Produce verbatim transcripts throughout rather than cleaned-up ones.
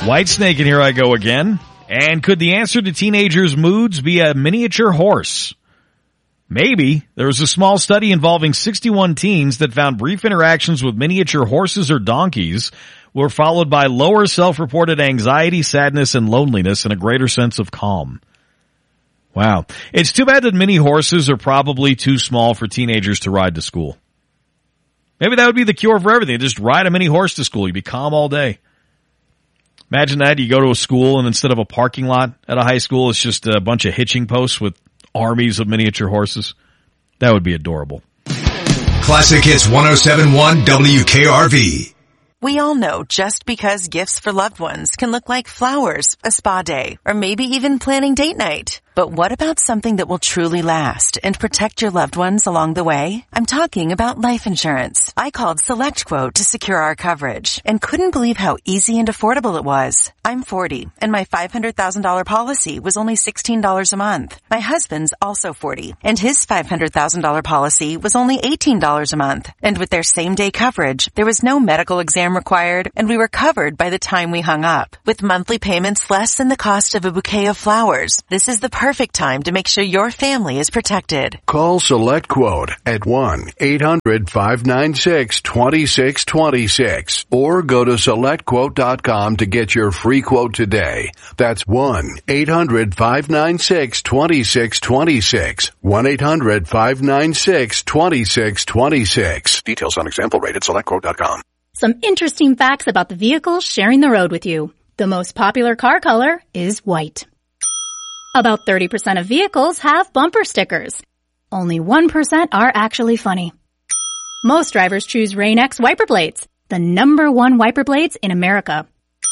Whitesnake, and here I go again. And could the answer to teenagers' moods be a miniature horse? Maybe. There was a small study involving sixty-one teens that found brief interactions with miniature horses or donkeys were followed by lower self-reported anxiety, sadness, and loneliness, and a greater sense of calm. Wow. It's too bad that mini horses are probably too small for teenagers to ride to school. Maybe that would be the cure for everything. Just ride a mini horse to school. You'd be calm all day. Imagine that. You go to a school and instead of a parking lot at a high school, it's just a bunch of hitching posts with armies of miniature horses. That would be adorable. Classic Hits one oh seven point one W K R V. We all know just because gifts for loved ones can look like flowers, a spa day, or maybe even planning date night. But what about something that will truly last and protect your loved ones along the way? I'm talking about life insurance. I called SelectQuote to secure our coverage and couldn't believe how easy and affordable it was. I'm forty, and my five hundred thousand dollars policy was only sixteen dollars a month. My husband's also forty, and his five hundred thousand dollars policy was only eighteen dollars a month. And with their same-day coverage, there was no medical exam required, and we were covered by the time we hung up. With monthly payments less than the cost of a bouquet of flowers, this is the perfect time to make sure your family is protected. Call SelectQuote at one eight hundred five nine six two six two six or go to select quote dot com to get your free quote today. That's one eight hundred five nine six two six two six. one eight hundred five nine six two six two six. Details on example rate at select quote dot com. Some interesting facts about the vehicles sharing the road with you. The most popular car color is white. About thirty percent of vehicles have bumper stickers. Only one percent are actually funny. Most drivers choose Rain-X wiper blades, the number one wiper blades in America.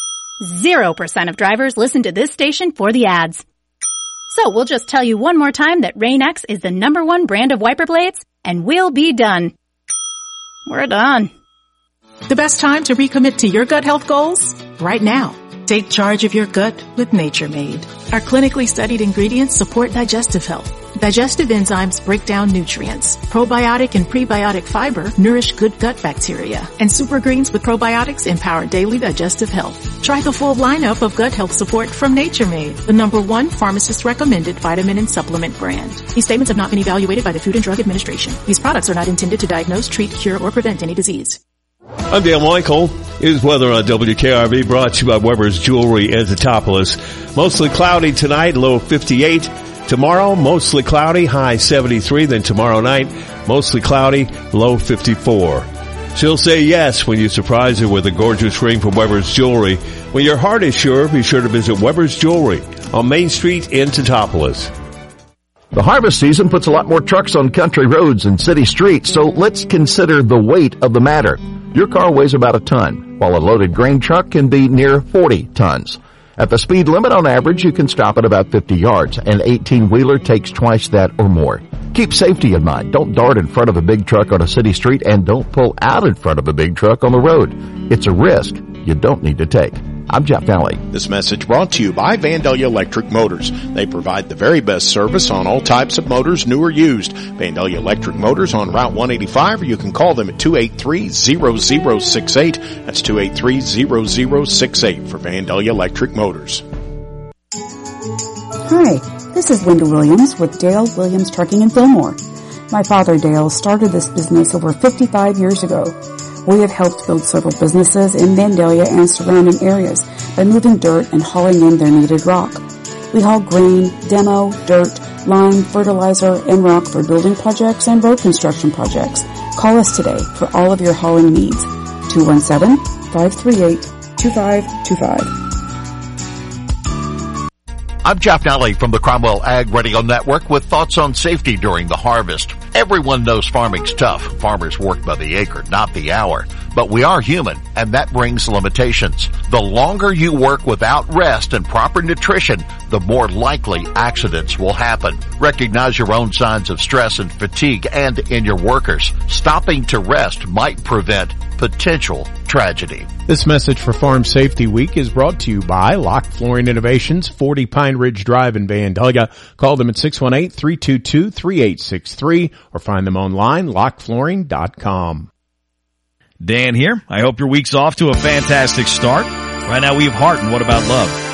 Zero percent of drivers listen to this station for the ads. So we'll just tell you one more time that Rain-X is the number one brand of wiper blades, and we'll be done. We're done. The best time to recommit to your gut health goals? Right now. Take charge of your gut with Nature Made. Our clinically studied ingredients support digestive health. Digestive enzymes break down nutrients. Probiotic and prebiotic fiber nourish good gut bacteria. And super greens with probiotics empower daily digestive health. Try the full lineup of gut health support from Nature Made, the number one pharmacist recommended vitamin and supplement brand. These statements have not been evaluated by the Food and Drug Administration. These products are not intended to diagnose, treat, cure, or prevent any disease. I'm Dan Michael. Here's weather on W K R V, brought to you by Weber's Jewelry in Antipolis. Mostly cloudy tonight, low fifty-eight. Tomorrow, mostly cloudy, high seventy-three. Then tomorrow night, mostly cloudy, low fifty-four. She'll say yes when you surprise her with a gorgeous ring from Weber's Jewelry. When your heart is sure, be sure to visit Weber's Jewelry on Main Street in Antipolis. The harvest season puts a lot more trucks on country roads and city streets, so let's consider the weight of the matter. Your car weighs about a ton, while a loaded grain truck can be near forty tons. At the speed limit on average, you can stop at about fifty yards. An eighteen-wheeler takes twice that or more. Keep safety in mind. Don't dart in front of a big truck on a city street, and don't pull out in front of a big truck on the road. It's a risk you don't need to take. I'm Jeff Daly. This message brought to you by Vandalia Electric Motors. They provide the very best service on all types of motors, new or used. Vandalia Electric Motors on Route one eighty-five, or you can call them at two eight three, zero zero six eight. That's two eight three, zero zero six eight for Vandalia Electric Motors. Hi, this is Linda Williams with Dale Williams Trucking in Fillmore. My father, Dale, started this business over fifty-five years ago. We have helped build several businesses in Vandalia and surrounding areas by moving dirt and hauling in their needed rock. We haul grain, demo, dirt, lime, fertilizer, and rock for building projects and road construction projects. Call us today for all of your hauling needs. two one seven, five three eight, two five two five. I'm Jeff Daly from the Cromwell Ag Radio Network with thoughts on safety during the harvest. Everyone knows farming's tough. Farmers work by the acre, not the hour. But we are human, and that brings limitations. The longer you work without rest and proper nutrition, the more likely accidents will happen. Recognize your own signs of stress and fatigue and in your workers. Stopping to rest might prevent potential tragedy. This message for Farm Safety Week is brought to you by Lock Flooring Innovations, forty Pine Ridge Drive in Vandalia. Call them at six one eight, three two two, three eight six three or find them online, lock flooring dot com. Dan here. I hope your week's off to a fantastic start. Right now we have heart, and what about love?